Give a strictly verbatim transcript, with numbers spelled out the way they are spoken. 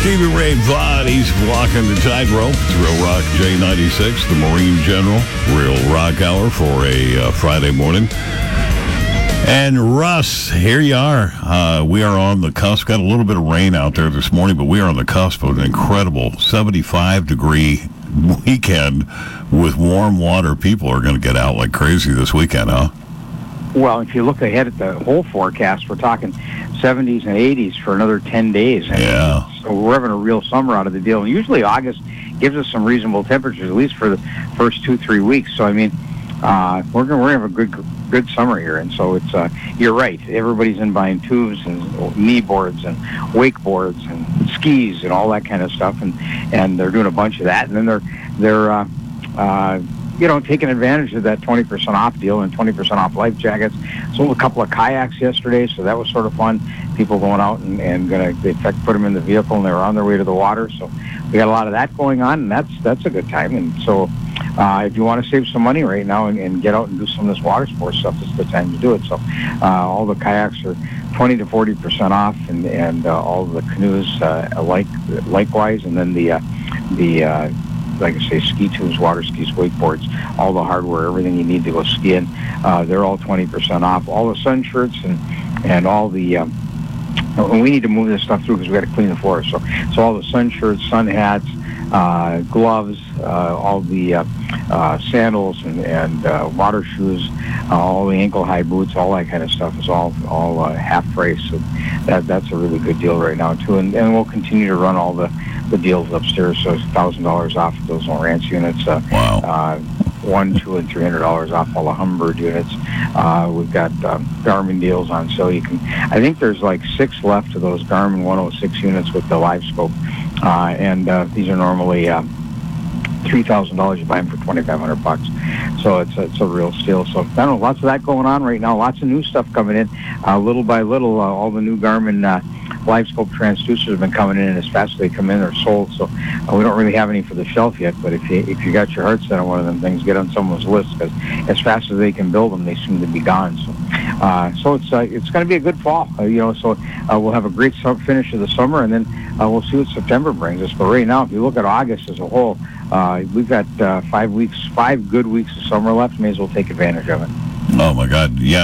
Stevie Ray Vaughan, he's walking the tightrope. It's Real Rock J ninety-six, the Marine General. Real Rock Hour for a uh, Friday morning. And Russ, here you are. Uh, we are on the cusp. Got a little bit of rain out there this morning, but we are on the cusp of an incredible seventy-five degree weekend with warm water. People are going to get out like crazy this weekend, huh? Well, if you look ahead at the whole forecast, we're talking seventies and eighties for another ten days. And yeah. So we're having a real summer out of the deal. And usually August gives us some reasonable temperatures, at least for the first two, three weeks. So, I mean, uh, we're going to have a good good summer here. And so it's, uh, you're right, everybody's in buying tubes and knee boards and wakeboards and skis and all that kind of stuff. And, and they're doing a bunch of that. And then they're, they're uh, uh, you know, taking advantage of that twenty percent off deal and twenty percent off life jackets. Sold a couple of kayaks yesterday, so that was sort of fun. People going out and, and going to, in fact, put them in the vehicle, and they were on their way to the water. So we got a lot of that going on, and that's that's a good time. And so uh, if you want to save some money right now and, and get out and do some of this water sports stuff, it's the time to do it. So uh, all the kayaks are twenty to forty percent off, and, and uh, all the canoes uh, like likewise, and then the, uh, the uh, like I say, ski tubes, water skis, wakeboards, all the hardware, everything you need to go skiing, uh, they're all twenty percent off. All the sun shirts and, and all the, um, and we need to move this stuff through because we got to clean the floor. So, so all the sun shirts, sun hats, uh, gloves, uh, all the uh, uh, sandals and, and uh, water shoes, uh, all the ankle-high boots, all that kind of stuff is all all uh, half price. So that that's a really good deal right now too. And, and we'll continue to run all the the deals upstairs, so it's one thousand dollars off of those Lowrance units. Uh, wow. Uh, one, two, and three hundred dollars off all the Humminbird units. Uh, we've got um, Garmin deals on sale. You can, I think there's like six left of those Garmin one oh six units with the live scope, uh, and uh, these are normally uh, three thousand dollars. You buy them for twenty-five hundred bucks. So it's it's a real steal. So I don't know, lots of that going on right now. Lots of new stuff coming in, uh, little by little. Uh, all the new Garmin Uh, live scope transducers have been coming in, and as fast as they come in, they're sold. So uh, we don't really have any for the shelf yet, but if you if you got your heart set on one of them things, get on someone's list, because as fast as they can build them, they seem to be gone. So uh, so it's uh, it's going to be a good fall, uh, you know. So uh, we'll have a great su- finish of the summer, and then uh, we'll see what September brings us. But right now, if you look at August as a whole, uh, we've got uh, five weeks, five good weeks of summer left. May as well take advantage of it. Oh my God, yeah.